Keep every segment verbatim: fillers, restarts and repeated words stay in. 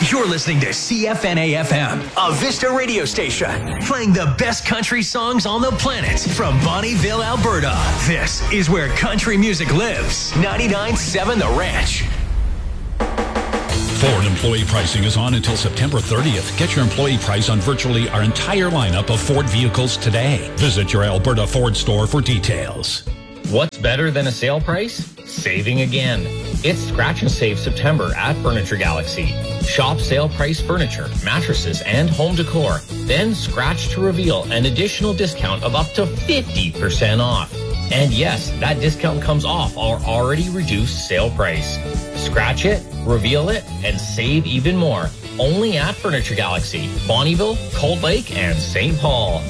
You're listening to C F N A F M, a Vista radio station, playing the best country songs on the planet from Bonnyville, Alberta. This is where country music lives. ninety-nine point seven The Ranch. Ford employee pricing is on until September thirtieth. Get your employee price on virtually our entire lineup of Ford vehicles today. Visit your Alberta Ford store for details. What's better than a sale price? Saving again. It's Scratch and Save September at Furniture Galaxy. Shop sale price furniture, mattresses, and home decor. Then scratch to reveal an additional discount of up to fifty percent off. And yes, that discount comes off our already reduced sale price. Scratch it, reveal it, and save even more. Only at Furniture Galaxy, Bonnyville, Cold Lake, and Saint Paul.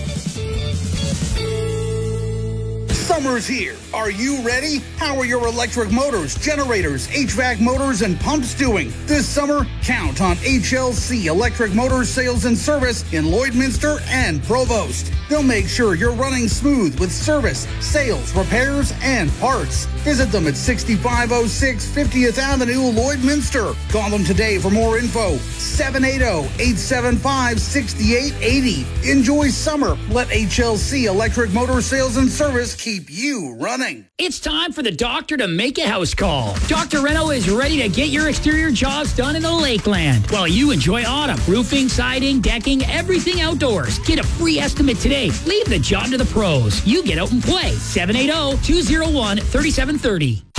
Summer's here. Are you ready? How are your electric motors, generators, H V A C motors, and pumps doing? This summer, count on H L C Electric Motors Sales and Service in Lloydminster and Provost. They'll make sure you're running smooth with service, sales, repairs, and parts. Visit them at sixty-five oh six fiftieth Avenue, Lloydminster. Call them today for more info. seven eight zero, eight seven five, six eight eight zero. Enjoy summer. Let H L C Electric Motor Sales and Service keep you running. It's time for the doctor to make a house call. Doctor Reno is ready to get your exterior jobs done in the Lakeland while you enjoy autumn. Roofing, siding, decking, everything outdoors. Get a free estimate today. Leave the job to the pros. You get out and play. seven eight zero, two zero one, three seven three zero.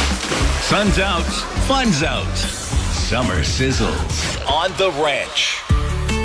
Sun's out, fun's out. Summer sizzles on The Ranch.